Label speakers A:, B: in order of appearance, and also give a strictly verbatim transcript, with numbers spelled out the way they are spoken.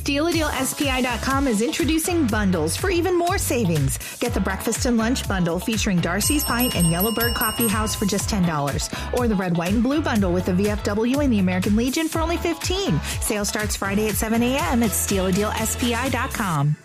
A: Steal a Deal S P I dot com is introducing bundles for even more savings. Get the breakfast and lunch bundle featuring Darcy's Pint and Yellowbird Coffee House for just ten dollars. Or the red, white, and blue bundle with the V F W and the American Legion for only fifteen dollars. Sale starts Friday at seven a.m. at Steal a Deal S P I dot com.